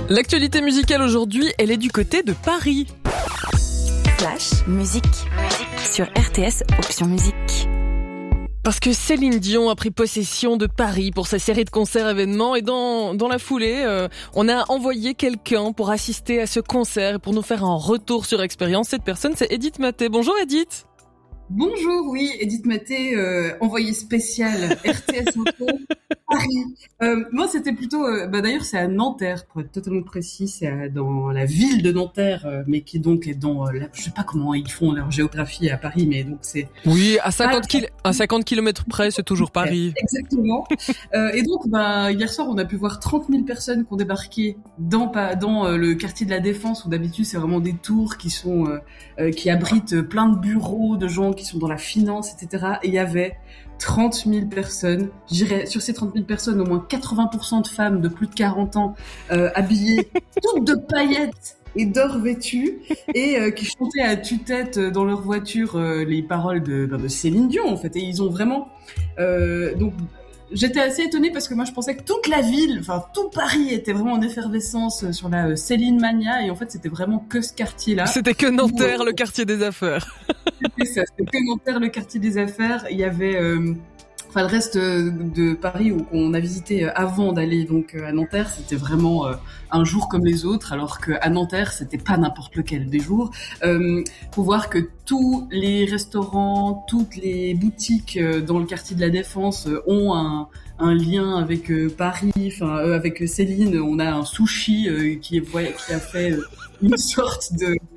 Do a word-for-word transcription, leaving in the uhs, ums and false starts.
L'actualité musicale aujourd'hui, elle est du côté de Paris. Flash, musique, musique sur R T S, option musique. Parce que Céline Dion a pris possession de Paris pour sa série de concerts événements et dans, dans la foulée, euh, on a envoyé quelqu'un pour assister à ce concert et pour nous faire un retour sur expérience. Cette personne, c'est Edith Maté. Bonjour Edith. Bonjour, oui, Edith Maté, euh, envoyée spéciale R T S Auto, Paris. Euh, moi, c'était plutôt, euh, bah d'ailleurs, c'est à Nanterre, pour être totalement précis, c'est à, dans la ville de Nanterre, euh, mais qui donc est dans, euh, la, je sais pas comment ils font leur géographie à Paris, mais donc c'est. Oui, à cinquante kil- à cinquante kilomètres près, c'est toujours Paris. Exactement. euh, et donc, bah hier soir, on a pu voir trente mille personnes qui ont débarqué dans dans euh, le quartier de la Défense, où d'habitude c'est vraiment des tours qui sont euh, euh, qui abritent plein de bureaux de gens qui sont dans la finance, et cetera. Et il y avait trente mille personnes. Je dirais, sur ces trente mille personnes, au moins quatre-vingts pour cent de femmes de plus de quarante ans, euh, habillées toutes de paillettes et d'or vêtues, et euh, qui chantaient à tue-tête dans leur voiture euh, les paroles de, ben, de Céline Dion, en fait. Et ils ont vraiment... Euh, donc, j'étais assez étonnée parce que moi je pensais que toute la ville, enfin tout Paris était vraiment en effervescence sur la euh, Céline Mania, et en fait c'était vraiment que ce quartier-là. C'était que Nanterre, où, le quartier des affaires. C'était ça, c'était que Nanterre, le quartier des affaires. Il y avait... Euh, Enfin, le reste de Paris où on a visité avant d'aller donc à Nanterre, c'était vraiment euh, un jour comme les autres, alors qu'à Nanterre, c'était pas n'importe lequel des jours. Euh, faut voir que tous les restaurants, toutes les boutiques euh, dans le quartier de la Défense euh, ont un, un lien avec euh, Paris, enfin euh, avec Céline. On a un sushi euh, qui, est, qui a fait euh, une sorte de